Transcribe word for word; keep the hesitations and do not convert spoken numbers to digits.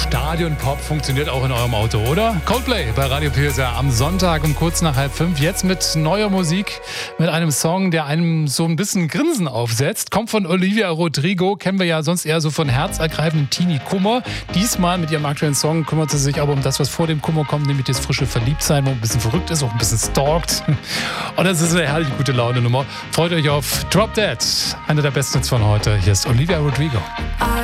Stadion-Pop funktioniert auch in eurem Auto, oder? Coldplay bei Radio P S R am Sonntag um kurz nach halb fünf. Jetzt mit neuer Musik, mit einem Song, der einem so ein bisschen Grinsen aufsetzt. Kommt von Olivia Rodrigo, kennen wir ja sonst eher so von herzergreifendem Teenie-Kummer. Diesmal mit ihrem aktuellen Song kümmert sie sich aber um das, was vor dem Kummer kommt, nämlich das frische Verliebtsein, wo ein bisschen verrückt ist, auch ein bisschen stalkt. Und das ist eine herrliche gute Laune-Nummer. Freut euch auf Drop Dead, einer der besten Hits von heute. Hier ist Olivia Rodrigo.